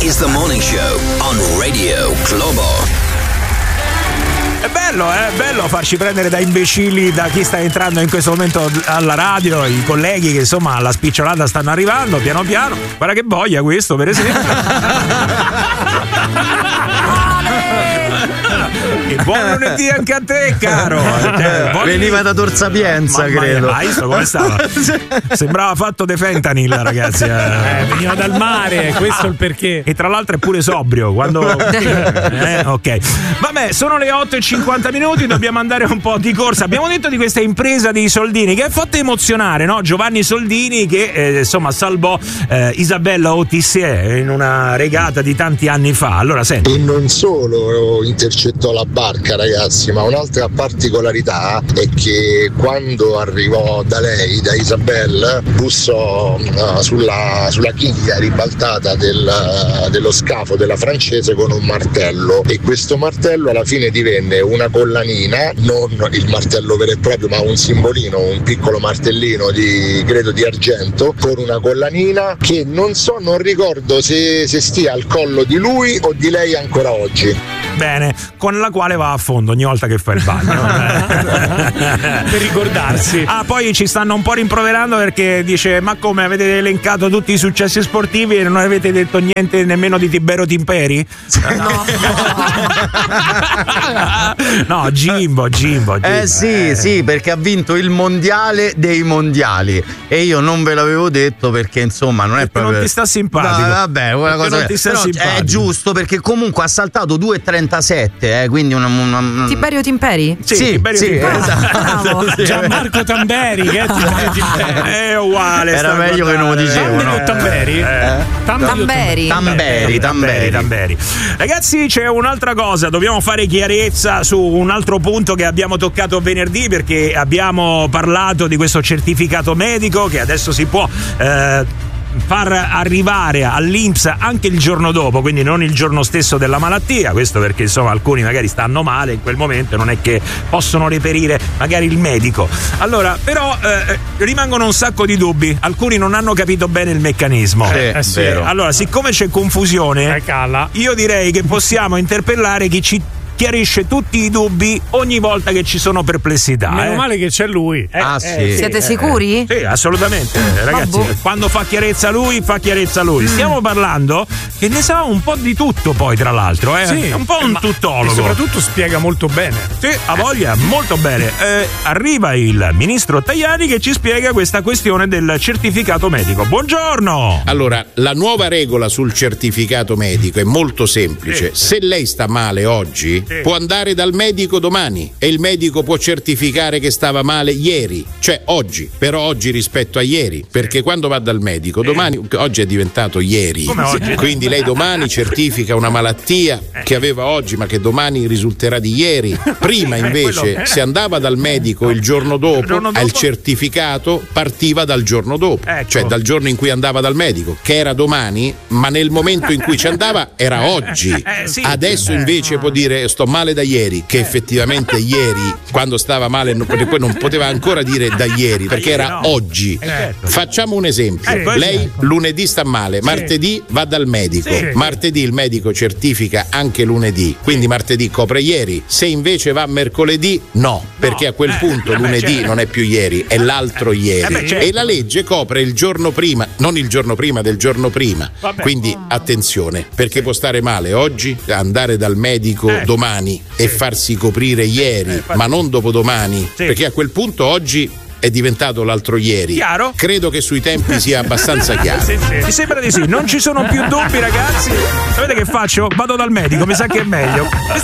is the morning show on Radio Globo. È bello farci prendere da imbecilli, da chi sta entrando in questo momento alla radio, i colleghi che insomma alla spicciolata stanno arrivando piano piano. Guarda che boia questo, per esempio. E buon lunedì anche a te, caro. Veniva da Tor Sapienza, credo. Hai visto come stava? Sembrava fatto de fentanyl, ragazzi. Veniva dal mare, questo è il perché. E tra l'altro è pure sobrio quando ok. Vabbè, sono le 8:50, dobbiamo andare un po' di corsa. Abbiamo detto di questa impresa di Soldini che ha fatto emozionare, no? Giovanni Soldini che insomma salvò Isabella Autissier in una regata di tanti anni fa. Allora senti. E non solo intercettò la barca, ragazzi, ma un'altra particolarità è che quando arrivò da lei, da Isabella, bussò sulla chiglia ribaltata dello scafo della francese con un martello, e questo martello alla fine divenne una collanina, non il martello vero e proprio ma un simbolino, un piccolo martellino credo di argento con una collanina che non ricordo se stia al collo di lui o di lei ancora oggi. Bene, con la quale va a fondo ogni volta che fa il bagno. Per ricordarsi. Ah, poi ci stanno un po' rimproverando perché dice: ma come, avete elencato tutti i successi sportivi e non avete detto niente nemmeno di Tibero Timperi? No, Jimbo. Sì, perché ha vinto il mondiale dei mondiali e io non ve l'avevo detto perché insomma non è proprio. Non ti sta simpatico. No, vabbè, quella cosa non ti sta simpatico. È giusto perché comunque ha saltato 2,37, quindi una... Tiberio Timperi? Sì, Timperi. Esatto. Gianmarco Tamberi, che è Tiberio Timperi. È uguale. Era meglio che non lo dicevo, no? Tamberi? Tamberi. Ragazzi, c'è un'altra cosa, dobbiamo fare chiarezza su un altro punto che abbiamo toccato venerdì, perché abbiamo parlato di questo certificato medico che adesso si può far arrivare all'INPS anche il giorno dopo, quindi non il giorno stesso della malattia. Questo perché insomma alcuni magari stanno male in quel momento, non è che possono reperire magari il medico. Allora però rimangono un sacco di dubbi, alcuni non hanno capito bene il meccanismo. Sì. Allora, siccome c'è confusione, io direi che possiamo interpellare chi ci chiarisce tutti i dubbi ogni volta che ci sono perplessità. Meno male che c'è lui. Sì. Siete sicuri? Sì, assolutamente, ragazzi. Quando fa chiarezza lui, fa chiarezza lui. Stiamo parlando che ne sa un po' di tutto, poi tra l'altro, Sì, è un po' un tuttologo. E soprattutto spiega molto bene. Sì, ha voglia, molto bene. Arriva il ministro Tajani che ci spiega questa questione del certificato medico. Buongiorno. Allora, la nuova regola sul certificato medico è molto semplice. Se lei sta male oggi, può andare dal medico domani e il medico può certificare che stava male ieri, cioè oggi, però oggi rispetto a ieri, perché quando va dal medico domani, oggi è diventato ieri. Come oggi? Quindi lei domani certifica una malattia che aveva oggi ma che domani risulterà di ieri. Prima invece se andava dal medico il giorno dopo, il certificato partiva dal giorno dopo, cioè dal giorno in cui andava dal medico, che era domani, ma nel momento in cui ci andava era oggi. Adesso invece può dire sto male da ieri, che effettivamente ieri quando stava male poi non poteva ancora dire da ieri perché era oggi. Facciamo un esempio. Lei lunedì sta male, martedì va dal medico, martedì il medico certifica anche lunedì, quindi martedì copre ieri. Se invece va mercoledì no, perché a quel punto lunedì non è più ieri, è l'altro ieri. E la legge copre il giorno prima, non il giorno prima del giorno prima. Quindi attenzione, perché può stare male oggi, andare dal medico domani e farsi coprire ieri, ma non dopodomani, perché a quel punto oggi è diventato l'altro ieri. Chiaro? Credo che sui tempi sia abbastanza chiaro. Mi sembra di sì, non ci sono più dubbi, ragazzi. Sapete che faccio? Vado dal medico, mi sa che è meglio.